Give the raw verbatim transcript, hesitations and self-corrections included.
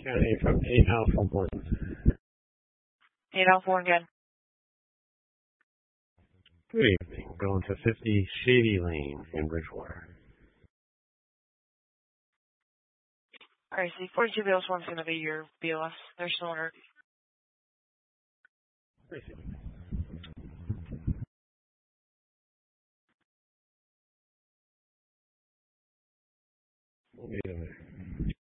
Yeah, eight from eight out from one. Eight out four again. Good evening. Going to fifty Shady Lane in Bridgewater. Alright, so forty-two B O S one's gonna be your B O S. They're still on. We'll meet him there.